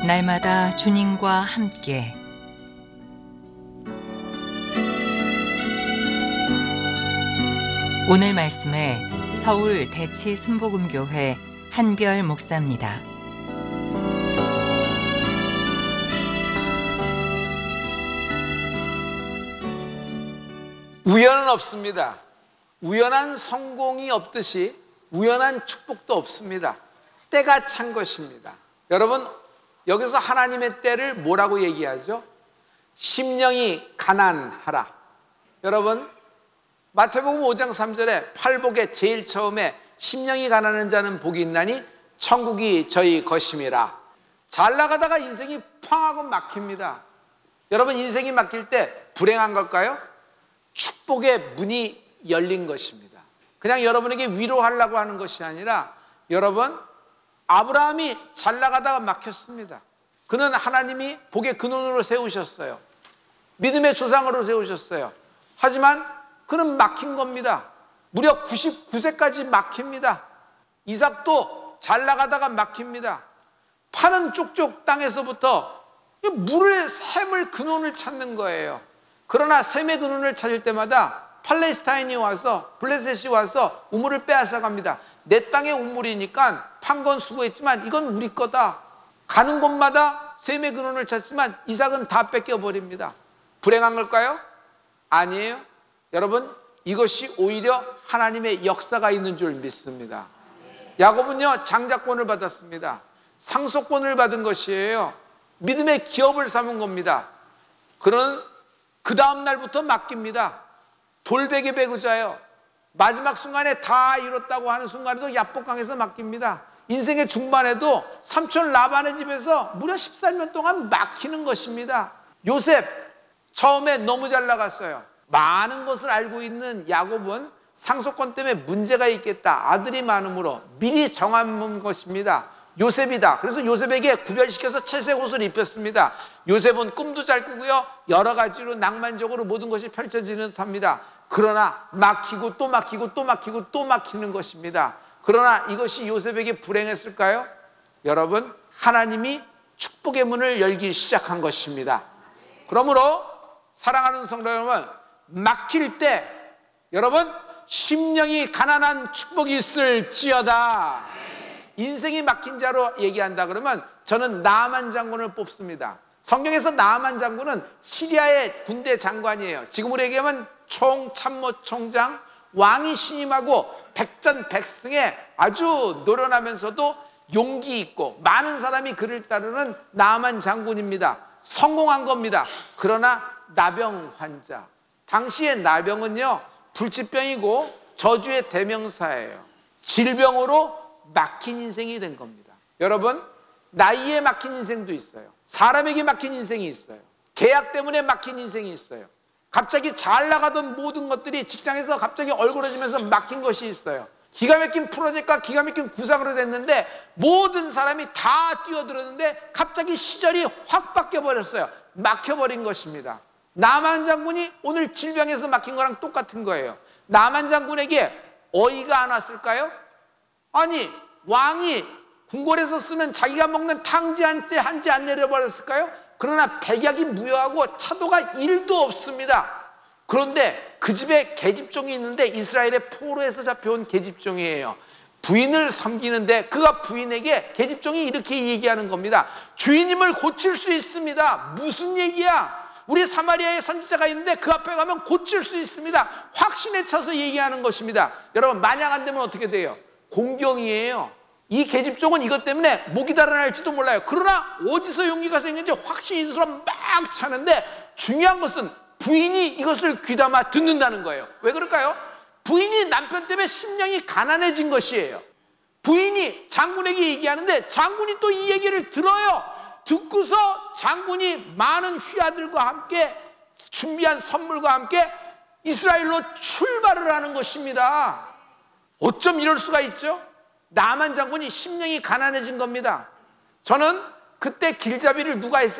날마다 주님과 함께 오늘 말씀에 서울 대치 순복음교회 한별 목사입니다. 우연은 없습니다. 우연한 성공이 없듯이 우연한 축복도 없습니다. 때가 찬 것입니다. 여러분, 여기서 하나님의 때를 뭐라고 얘기하죠? 심령이 가난하라. 여러분, 마태복음 5장 3절에 팔복에 제일 처음에 심령이 가난한 자는 복이 있나니 천국이 저희 것임이라. 잘 나가다가 인생이 팡하고 막힙니다. 여러분, 인생이 막힐 때 불행한 걸까요? 축복의 문이 열린 것입니다. 그냥 여러분에게 위로하려고 하는 것이 아니라, 여러분, 아브라함이 잘 나가다가 막혔습니다. 그는 하나님이 복의 근원으로 세우셨어요. 믿음의 조상으로 세우셨어요. 하지만 그는 막힌 겁니다. 무려 99세까지 막힙니다. 이삭도 잘 나가다가 막힙니다. 파는 쪽쪽 땅에서부터 물의 샘을 근원을 찾는 거예요. 그러나 샘의 근원을 찾을 때마다 팔레스타인이 와서, 블레셋이 와서 우물을 빼앗아 갑니다. 내 땅의 우물이니까 판 건 수고했지만 이건 우리 거다. 가는 곳마다 샘의 근원을 찾지만 이삭은 다 뺏겨버립니다. 불행한 걸까요? 아니에요. 여러분, 이것이 오히려 하나님의 역사가 있는 줄 믿습니다. 야곱은요, 장자권을 받았습니다. 상속권을 받은 것이에요. 믿음의 기업을 삼은 겁니다. 그는 그 다음 날부터 맡깁니다. 돌베개 배우자요. 마지막 순간에 다 이뤘다고 하는 순간에도 야복강에서 맡깁니다. 인생의 중반에도 삼촌 라반의 집에서 무려 14년 동안 막히는 것입니다. 요셉 처음에 너무 잘 나갔어요. 많은 것을 알고 있는 야곱은 상속권 때문에 문제가 있겠다, 아들이 많음으로 미리 정한 것입니다. 요셉이다. 그래서 요셉에게 구별시켜서 채색 옷을 입혔습니다. 요셉은 꿈도 잘 꾸고요, 여러 가지로 낭만적으로 모든 것이 펼쳐지는 듯합니다. 그러나 막히고 또 막히고 또 막히고 또 막히는 것입니다. 그러나 이것이 요셉에게 불행했을까요? 여러분, 하나님이 축복의 문을 열기 시작한 것입니다. 그러므로 사랑하는 성도 여러분, 막힐 때 여러분, 심령이 가난한 축복이 있을지어다. 인생이 막힌 자로 얘기한다 그러면 저는 나아만 장군을 뽑습니다. 성경에서 나아만 장군은 시리아의 군대 장관이에요. 지금으로 얘기하면 총참모총장, 왕이 신임하고 백전백승에 아주 노련하면서도 용기 있고 많은 사람이 그를 따르는 나아만 장군입니다. 성공한 겁니다. 그러나 나병 환자, 당시의 나병은요, 불치병이고 저주의 대명사예요. 질병으로 막힌 인생이 된 겁니다. 여러분, 나이에 막힌 인생도 있어요. 사람에게 막힌 인생이 있어요. 계약 때문에 막힌 인생이 있어요. 갑자기 잘 나가던 모든 것들이 직장에서 갑자기 얼굴어지면서 막힌 것이 있어요. 기가 막힌 프로젝트가 기가 막힌 구상으로 됐는데 모든 사람이 다 뛰어들었는데 갑자기 시절이 확 바뀌어버렸어요. 막혀버린 것입니다. 나만 장군이 오늘 질병에서 막힌 거랑 똑같은 거예요. 나만 장군에게 어이가 안 왔을까요? 아니, 왕이 궁궐에서 쓰면 자기가 먹는 탕지 한 지 안 내려버렸을까요? 그러나 백약이 무효하고 차도가 1도 없습니다. 그런데 그 집에 계집종이 있는데 이스라엘의 포로에서 잡혀온 계집종이에요. 부인을 섬기는데 그가 부인에게, 계집종이 이렇게 얘기하는 겁니다. 주인님을 고칠 수 있습니다. 무슨 얘기야? 우리 사마리아에 선지자가 있는데 그 앞에 가면 고칠 수 있습니다. 확신에 차서 얘기하는 것입니다. 여러분, 만약 안 되면 어떻게 돼요? 공경이에요. 이 계집종은 이것 때문에 목이 달아날지도 몰라요. 그러나 어디서 용기가 생긴지 확신이 있어서 막 차는데 중요한 것은 부인이 이것을 귀담아 듣는다는 거예요. 왜 그럴까요? 부인이 남편 때문에 심령이 가난해진 것이에요. 부인이 장군에게 얘기하는데 장군이 또 이 얘기를 들어요. 듣고서 장군이 많은 휘하들과 함께 준비한 선물과 함께 이스라엘로 출발을 하는 것입니다. 어쩜 이럴 수가 있죠? 나만 장군이 심령이 가난해진 겁니다. 저는 그때 길잡이를 누가 했을까?